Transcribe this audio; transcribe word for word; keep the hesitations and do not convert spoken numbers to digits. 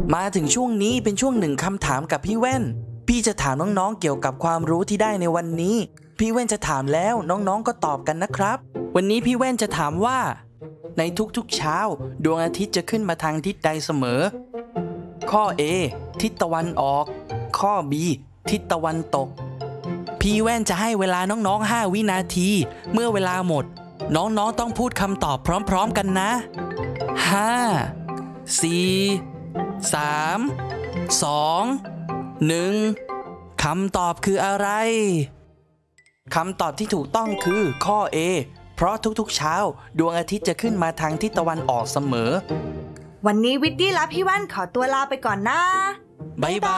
มาถึงช่วงนี้เป็นช่วงหนึ่งคำถามกับพี่แว่นพี่จะถามน้องๆเกี่ยวกับความรู้ที่ได้ในวันนี้พี่แว่นจะถามแล้วน้องๆก็ตอบกันนะครับวันนี้พี่แว่นจะถามว่าในทุกๆเช้าดวงอาทิตย์จะขึ้นมาทางทิศใดเสมอข้อ A ทิศตะวันออกข้อ B ทิศตะวันตกพี่แว่นจะให้เวลาน้องๆห้าวินาทีเมื่อเวลาหมดน้องๆต้องพูดคำตอบพร้อมๆกันนะห้า สี่ สาม สอง หนึ่งคำตอบคืออะไรคำตอบที่ถูกต้องคือข้อ A เพราะทุกๆเช้าดวงอาทิตย์จะขึ้นมาทางทิศตะวันออกเสมอวันนี้วิตตี้และพี่แว่นขอตัวลาไปก่อนนะบ๊ายบาย